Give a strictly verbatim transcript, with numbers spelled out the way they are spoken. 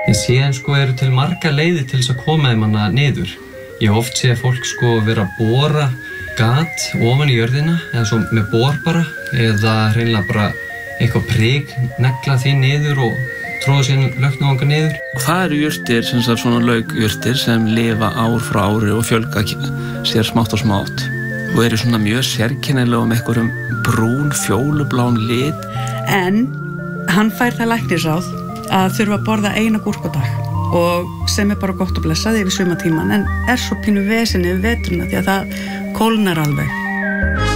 En síðan sko eru til margar leiðir til þess að koma þeim hana niður. Ég hef oft séð fólk sko vera að bora gat ofan í jörðina eða svo með bor bara eða hreinlega bara eitthvað prik, negla því niður og tróða síðan lauknavanga niður. Það eru jurtir, sem sagt svona laukjurtir sem lifa ár frá ári og fjölga sér smátt og smátt og eru svona mjög sérkennilega með einhverjum brún, fjólublán lit. En hann fær það læknisráð að þurfa að borða eina gúrku á dag og sem er bara gott að blessa því yfir sumartíman en er svo pínu vesinni við veturna því að það kólnar alveg.